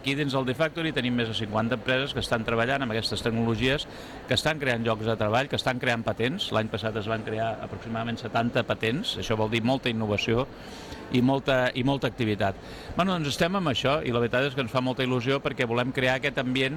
aquí dins del D-Factory tenim més de 50 empreses que estan treballant amb aquestes tecnologies, que estan creant llocs de treball, que estan creant patents. L'any passat es van crear aproximadament 70 patents, això vol dir molta innovació i molta activitat. Bueno, doncs estem amb això i la veritat és que ens fa molta il·lusió perquè volem crear aquest ambient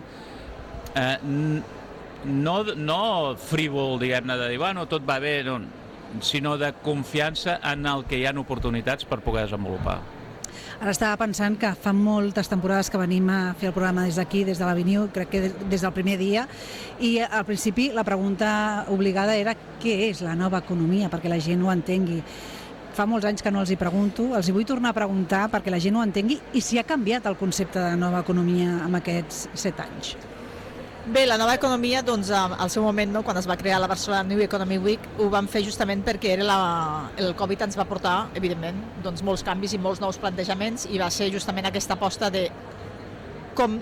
no frívol, diguem-ne, de dir, bueno, tot va bé, no, sinó de confiança en el que hi ha oportunitats per poder desenvolupar. Ara estava pensant que fa moltes temporades que venim a fer el programa des d'aquí, des de l'Avenue, crec que des del primer dia, i al principi la pregunta obligada era què és la nova economia, perquè la gent ho entengui. Fa molts anys que no els hi pregunto, els hi vull tornar a preguntar perquè la gent ho entengui i si ha canviat el concepte de nova economia en aquests 7 anys. Bé, la nova economia, doncs, al seu moment, no, quan es va crear la Barcelona New Economic Week, ho vam fer justament perquè el Covid ens va portar, evidentment, doncs, molts canvis i molts nous plantejaments i va ser justament aquesta aposta de com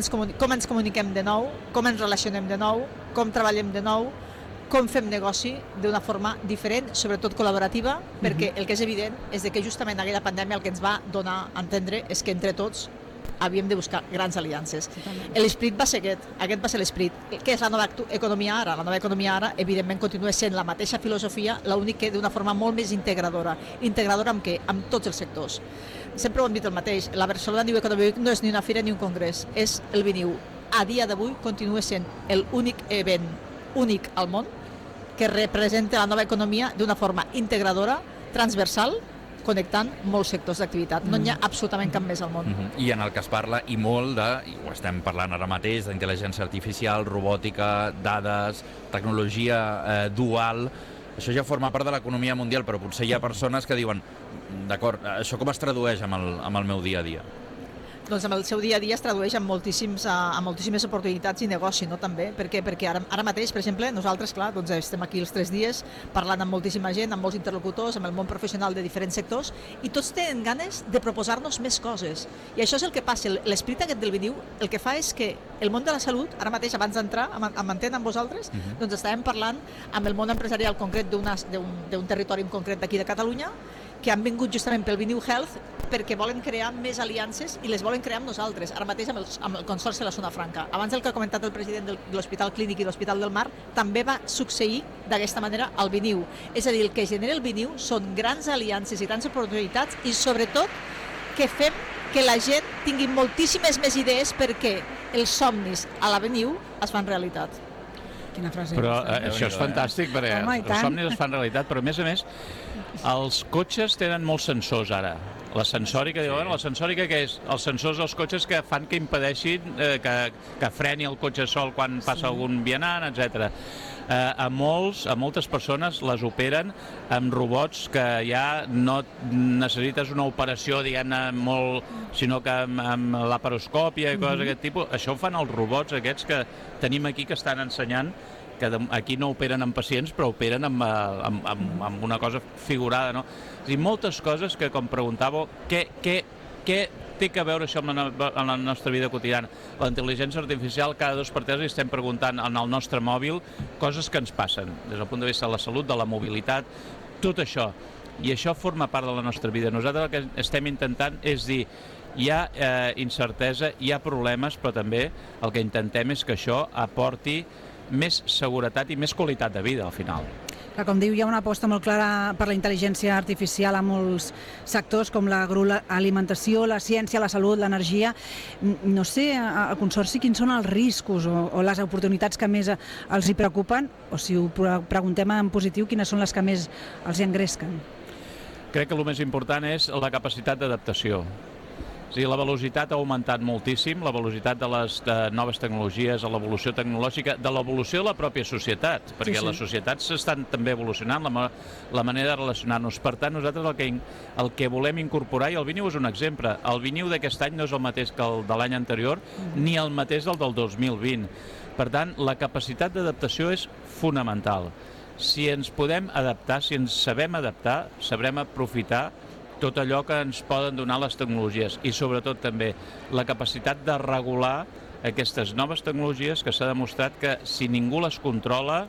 ens comuniquem de nou, com ens relacionem de nou, com treballem de nou, com fem negoci d'una forma diferent, sobretot col·laborativa, perquè el que és evident és que justament aquella pandèmia el que ens va donar a entendre és que entre tots havíem de buscar grans aliances. L'esperit va ser aquest va ser l'esperit. Què és la nova economia ara? La nova economia ara, evidentment, continua sent la mateixa filosofia, l'únic que d'una forma molt més integradora. Integradora amb què? Amb tots els sectors. Sempre ho hem dit el mateix, la Barcelona New Economic no és ni una fira ni un congrés, és el Veniu. A dia d'avui continua sent l'únic event únic al món que representa la nova economia d'una forma integradora, transversal, connectant molts sectors d'activitat. No hi ha absolutament cap més al món. I en el que es parla, i molt i ho estem parlant ara mateix, d'intel·ligència artificial, robòtica, dades, tecnologia dual, això ja forma part de l'economia mundial, però potser hi ha persones que diuen, d'acord, això com es tradueix amb el meu dia a dia? Doncs amb el seu dia a dia es tradueix en moltíssimes oportunitats i negoci, no, també, perquè ara mateix, per exemple, nosaltres, clar, doncs estem aquí els 3 dies parlant amb moltíssima gent, amb molts interlocutors, amb el món professional de diferents sectors, i tots tenen ganes de proposar-nos més coses. I això és el que passa, l'esperit aquest del Veniu, el que fa és que el món de la salut, ara mateix, abans d'entrar en antena amb vosaltres, doncs estàvem parlant amb el món empresarial concret d'un territori en concret d'aquí de Catalunya, que han vingut justament pel Veniu Health perquè volen crear més aliances i les volen crear amb nosaltres, ara mateix amb el Consorci de la Zona Franca. Abans el que ha comentat el president de l'Hospital Clínic i l'Hospital del Mar també va succeir d'aquesta manera al Veniu. És a dir, el que genera el Veniu són grans aliances i grans oportunitats i sobretot que fem que la gent tingui moltíssimes més idees perquè els somnis a la Veniu es fan realitat. Quina frase. Però això és fantàstic perquè els somnis es fan realitat, però a més els cotxes tenen molts sensors ara. La sensòrica, la sensòrica què és? Els sensors dels cotxes que fan que impedeixin que freni el cotxe sol quan passa algun vianant, etc. A moltes persones les operen amb robots que ja no necessites una operació, diguem-ne, molt, sinó que amb laparoscòpia i coses d'aquest tipus. Això ho fan els robots aquests que tenim aquí que estan ensenyant, que aquí no operen amb pacients, però operen amb una cosa figurada, no? És a dir, moltes coses que, com preguntàveu, què té que veure això amb la nostra vida quotidiana? La intel·ligència artificial, cada 2 per 3 estem preguntant en el nostre mòbil coses que ens passen, des del punt de vista de la salut, de la mobilitat, tot això. I això forma part de la nostra vida. Nosaltres el que estem intentant és dir, hi ha incertesa, hi ha problemes, però també el que intentem és que això aporti més seguretat i més qualitat de vida al final. Com diu, hi ha una aposta molt clara per la intel·ligència artificial a molts sectors com l'agroalimentació, la ciència, la salut, l'energia. No sé, al Consorci, quins són els riscos o les oportunitats que més els hi preocupen, o si ho preguntem en positiu, quines són les que més els hi engresquen? Crec que el més important és la capacitat d'adaptació. O sigui, la velocitat ha augmentat moltíssim, la velocitat de les noves tecnologies, l'evolució tecnològica, de l'evolució de la pròpia societat, perquè les societats s'estan també evolucionant, la manera de relacionar-nos. Per tant, nosaltres el que volem incorporar, i el Veniu és un exemple, el Veniu d'aquest any no és el mateix que el de l'any anterior, ni el mateix del 2020. Per tant, la capacitat d'adaptació és fonamental. Si ens podem adaptar, si ens sabem adaptar, sabrem aprofitar tot allò que ens poden donar les tecnologies i sobretot també la capacitat de regular aquestes noves tecnologies que s'ha demostrat que si ningú les controla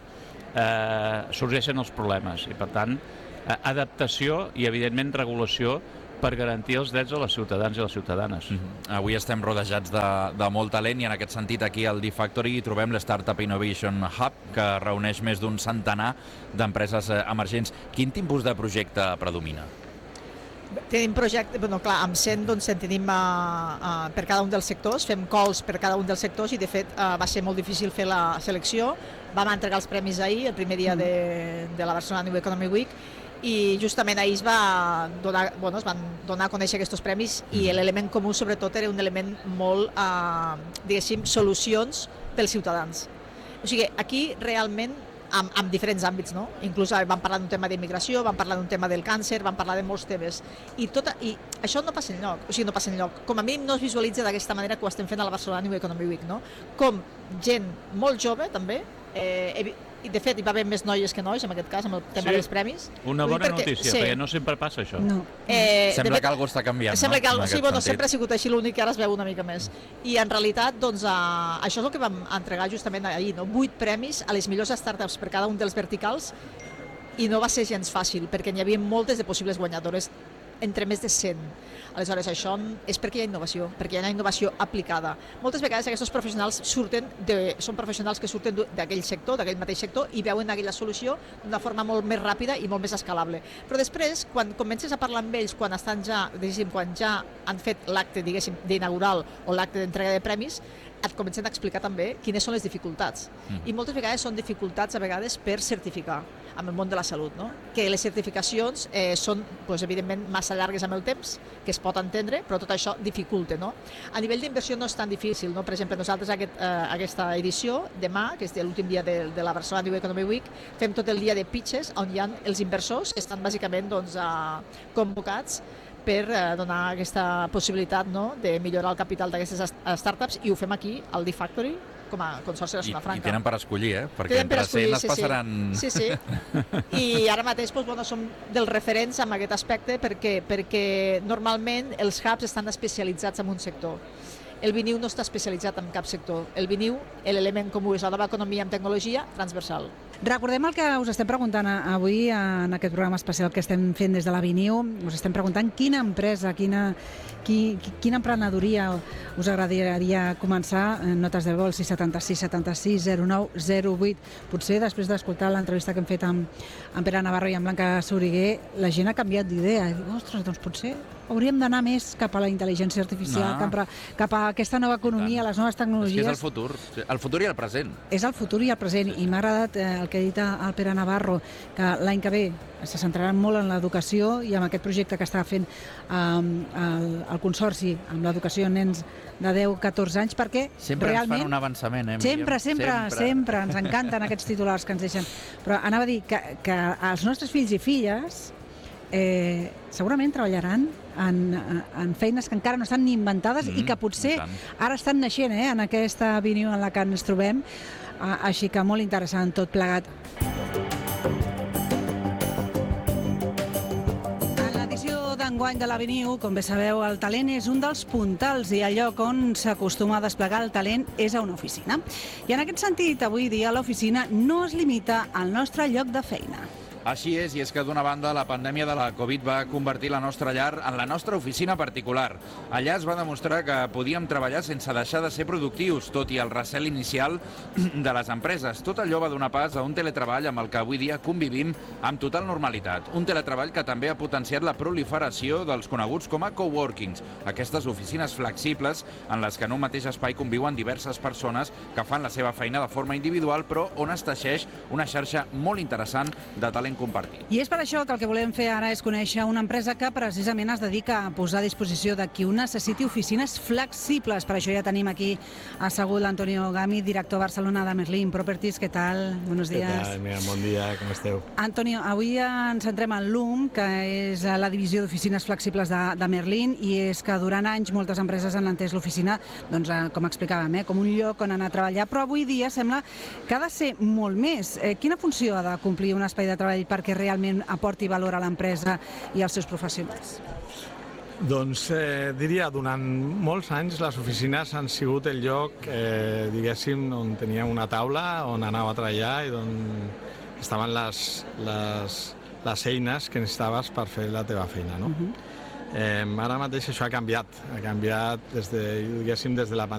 sorgeixen els problemes i per tant adaptació i evidentment regulació per garantir els drets de les ciutadans i les ciutadanes. Avui estem rodejats de molt talent i en aquest sentit aquí al D-Factory hi trobem l'Startup Innovation Hub, que reuneix més d'un centenar d'empreses emergents. Quin tipus de projecte predomina? Tenim projecte, clar, amb 100 doncs en tenim per cada un dels sectors, fem calls per cada un dels sectors i de fet va ser molt difícil fer la selecció. Vam entregar els premis ahir, el primer dia de la Barcelona New Economy Week, i justament ahir es van donar a conèixer aquests premis i l'element comú sobretot era un element molt, diguéssim, solucions pels ciutadans. O sigui, aquí realment amb diferents àmbits, no? Inclús vam parlar d'un tema d'immigració, vam parlar d'un tema del càncer, vam parlar de molts temes. I això no passa enlloc, o sigui, no passa enlloc. Com a mínim no es visualitza d'aquesta manera que ho estem fent a la Barcelona New Economy Week, no? Com gent molt jove, també, i de fet hi va haver més noies que nois en aquest cas amb el tema dels premis. Una bona notícia, perquè no sempre passa això. Sembla que alguna cosa està canviant, no? Sí, sempre ha sentit. sigut així, l'únic que ara es veu una mica més. I en realitat, doncs, això és el que vam entregar justament ahir, no? 8 premis a les millors startups per cada un dels verticals i no va ser gens fàcil, perquè n'hi havia moltes de possibles guanyadores, entre més de 100. Aleshores, això és perquè hi ha innovació, perquè hi ha innovació aplicada. Moltes vegades aquests professionals són professionals que surten d'aquell sector, d'aquell mateix sector, i veuen aquella solució d'una forma molt més ràpida i molt més escalable. Però després, quan comences a parlar amb ells, quan ja han fet l'acte, diguéssim, d'inaugural o l'acte d'entrega de premis, et comencen a explicar també quines són les dificultats. I moltes vegades són dificultats per certificar amb el món de la salut, no? Que les certificacions són, evidentment, massa llargues amb el temps, que es pot entendre, però tot això dificulta, no? A nivell d'inversió no és tan difícil, no? Per exemple, nosaltres aquesta edició, demà, que és l'últim dia de la Barcelona New Economy Week, fem tot el dia de pitches on hi ha els inversors que estan bàsicament convocats per donar aquesta possibilitat, no?, de millorar el capital d'aquestes startups, i ho fem aquí, al D-Factory, com a Consorci de Zona Franca. I tenen per escollir, perquè entre 100 es passaran... Sí. I ara mateix som dels referents en aquest aspecte perquè normalment els hubs estan especialitzats en un sector. El Biniu no està especialitzat en cap sector. El Biniu, l'element comú és la nova economia amb tecnologia transversal. Recordem el que us estem preguntant avui en aquest programa especial que estem fent des de la Biniu. Us estem preguntant quina empresa, quina emprenedoria us agradaria començar. Notes de vol 676 76 09 08. Potser després d'escoltar l'entrevista que hem fet amb Pere Navarro i amb Blanca Soriguer, la gent ha canviat d'idea. Ostres, doncs potser hauríem d'anar més cap a la intel·ligència artificial, cap a aquesta nova economia, les noves tecnologies. És que és el futur i el present. És el futur i el present. I m'ha agradat el que ha dit el Pere Navarro, que l'any que ve se centraran molt en l'educació i amb aquest projecte que està fent el Consorci amb l'educació en nens de 10-14 anys, perquè sempre realment... ens fan un avançament, Sempre. Ens encanten aquests titulars que ens deixen. Però anava a dir que els nostres fills i filles segurament treballaran en feines que encara no estan ni inventades i que potser ara estan naixent en aquesta Biniu en la que ens trobem, així que molt interessant tot plegat. En l'edició d'enguany de la Biniu, com bé sabeu, el talent és un dels puntals i el lloc on s'acostuma a desplegar el talent és a una oficina. I en aquest sentit, avui dia l'oficina no es limita al nostre lloc de feina. Així és, i és que d'una banda la pandèmia de la Covid va convertir la nostra llar en la nostra oficina particular. Allà es va demostrar que podíem treballar sense deixar de ser productius, tot i el recel inicial de les empreses. Tot allò va donar pas a un teletreball amb el que avui dia convivim amb total normalitat. Un teletreball que també ha potenciat la proliferació dels coneguts com a coworkings, aquestes oficines flexibles en les que en un mateix espai conviuen diverses persones que fan la seva feina de forma individual, però on es teixeix una xarxa molt interessant de talent compartit. I és per això que el que volem fer ara és conèixer una empresa que precisament es dedica a posar a disposició de qui ho necessiti oficines flexibles. Per això ja tenim aquí assegut l'Antonio Gami, director a Barcelona de Merlin Properties. Què tal? Buenos días. Què tal? Mira, bon dia, com esteu? Antonio, avui ens centrem en LUM, que és la divisió d'oficines flexibles de Merlin, i és que durant anys moltes empreses han entès l'oficina, doncs, com explicàvem, com un lloc on anar a treballar, però avui dia sembla que ha de ser molt més. Quina funció ha de complir un espai de treball perquè realment aporti valor a l'empresa i als seus professionals? Doncs diria, durant molts anys les oficines han sigut el lloc, diguéssim, on teníem una taula, on anava a treballar i on estaven les eines que necessitaves per fer la teva feina, no? Ara mateix això ha canviat des de la pandèmia.